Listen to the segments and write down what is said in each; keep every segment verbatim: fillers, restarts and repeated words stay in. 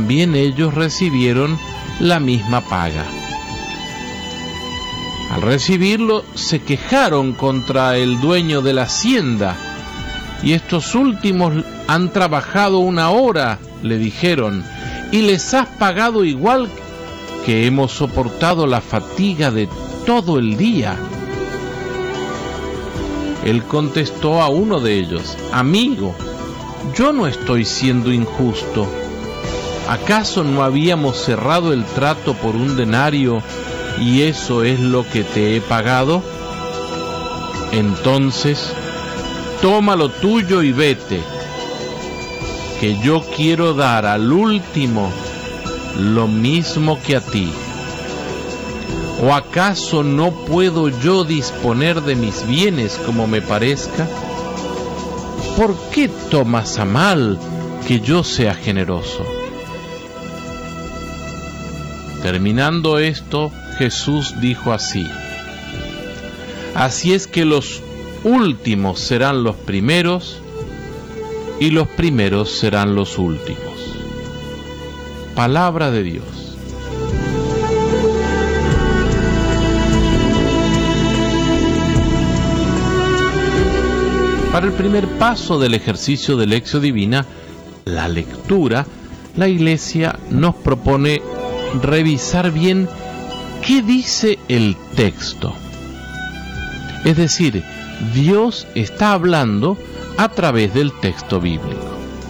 también ellos recibieron la misma paga. Al recibirlo, se quejaron contra el dueño de la hacienda, y estos últimos han trabajado una hora, le dijeron, y les has pagado igual que hemos soportado la fatiga de todo el día. Él contestó a uno de ellos: amigo, yo no estoy siendo injusto. ¿Acaso no habíamos cerrado el trato por un denario y eso es lo que te he pagado? Entonces, toma lo tuyo y vete, que yo quiero dar al último lo mismo que a ti. ¿O acaso no puedo yo disponer de mis bienes como me parezca? ¿Por qué tomas a mal que yo sea generoso? Terminando esto, Jesús dijo así: así es que los últimos serán los primeros y los primeros serán los últimos. Palabra de Dios. Para el primer paso del ejercicio de Lectio Divina, la lectura, la Iglesia nos propone revisar bien qué dice el texto. Es decir, Dios está hablando a través del texto bíblico.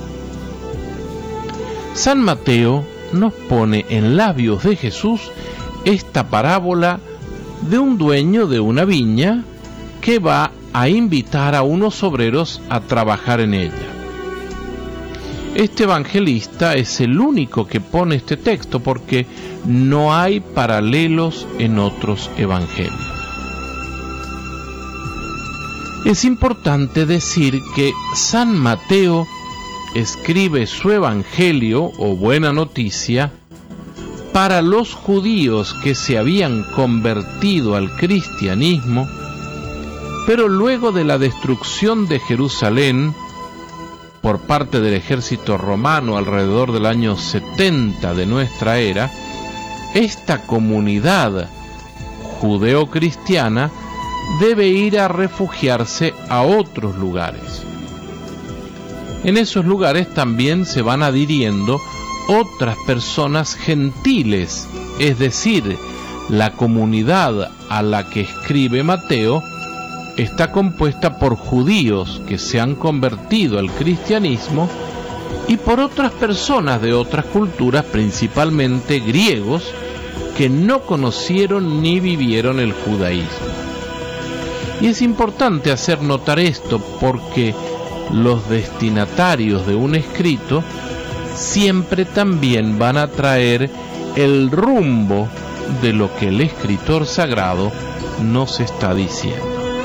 San Mateo nos pone en labios de Jesús esta parábola de un dueño de una viña que va a invitar a unos obreros a trabajar en ella. Este evangelista es el único que pone este texto porque no hay paralelos en otros evangelios. Es importante decir que San Mateo escribe su evangelio o buena noticia para los judíos que se habían convertido al cristianismo, pero luego de la destrucción de Jerusalén por parte del ejército romano alrededor del año setenta de nuestra era, esta comunidad judeo-cristiana debe ir a refugiarse a otros lugares. En esos lugares también se van adhiriendo otras personas gentiles, es decir, la comunidad a la que escribe Mateo está compuesta por judíos que se han convertido al cristianismo y por otras personas de otras culturas, principalmente griegos, que no conocieron ni vivieron el judaísmo. Y es importante hacer notar esto porque los destinatarios de un escrito siempre también van a traer el rumbo de lo que el escritor sagrado nos está diciendo.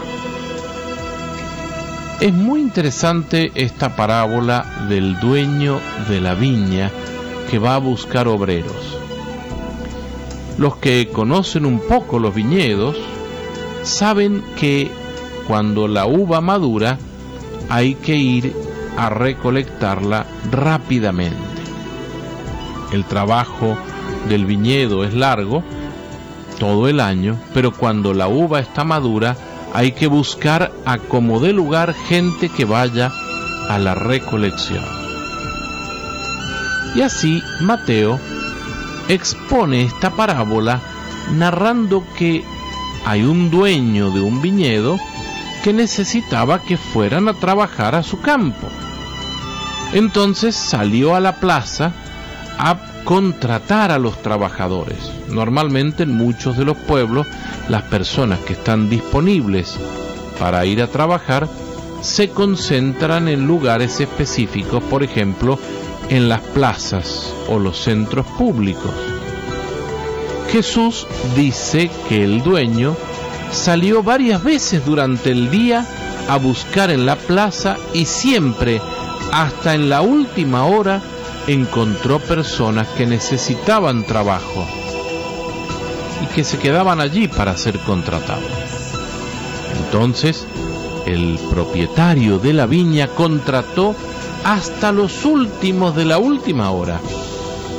Es muy interesante esta parábola del dueño de la viña que va a buscar obreros. Los que conocen un poco los viñedos saben que cuando la uva madura hay que ir a recolectarla rápidamente. El trabajo del viñedo es largo todo el año, pero cuando la uva está madura hay que buscar a como dé lugar gente que vaya a la recolección. Y así Mateo expone esta parábola narrando que hay un dueño de un viñedo que necesitaba que fueran a trabajar a su campo. Entonces salió a la plaza a contratar a los trabajadores. Normalmente en muchos de los pueblos las personas que están disponibles para ir a trabajar se concentran en lugares específicos, por ejemplo en las plazas o los centros públicos. Jesús dice que el dueño salió varias veces durante el día a buscar en la plaza y siempre, hasta en la última hora, encontró personas que necesitaban trabajo y que se quedaban allí para ser contratados. Entonces, el propietario de la viña contrató hasta los últimos de la última hora